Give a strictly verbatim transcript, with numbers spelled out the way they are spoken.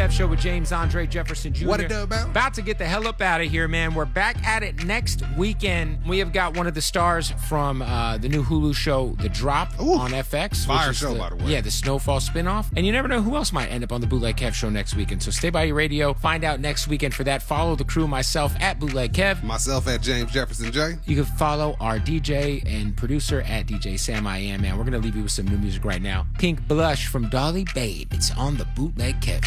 Kev Show with James Andre Jefferson Junior What it do about? About to get the hell up out of here, man. We're back at it next weekend. We have got one of the stars from uh, the new Hulu show, The Drop, Ooh, on F X. fire which is show, the, by the way. Yeah, the Snowfall spinoff. And you never know who else might end up on the Bootleg Kev Show next weekend. So stay by your radio. Find out next weekend for that. Follow the crew, myself, at Bootleg Kev. Myself at James Jefferson J. You can follow our D J and producer at D J Sam I Am, man. We're going to leave you with some new music right now. Pink Blush from Dolly Babe. It's on the Bootleg Kev Show.